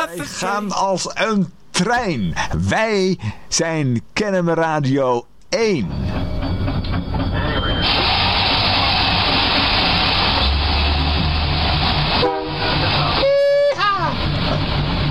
Wij gaan als een trein. Wij zijn Kennemer Radio 1.